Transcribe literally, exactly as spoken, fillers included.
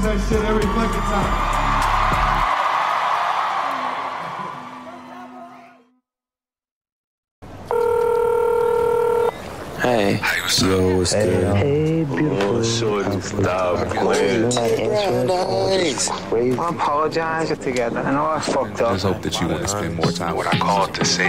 use that shit every fucking time. Hey. Hey, what's up? Yo, what's Hey, good? hey, beautiful. Oh, shorty, stop You're not answering the phone, Nice. just crazy. I apologize together. I know I fucked I up. just hope that you want to spend more time with our call to say